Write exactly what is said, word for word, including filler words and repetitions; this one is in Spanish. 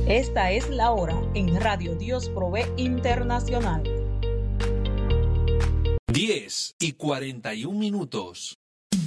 Esta es la hora en Radio Dios Provee Internacional. diez y cuarenta y un minutos.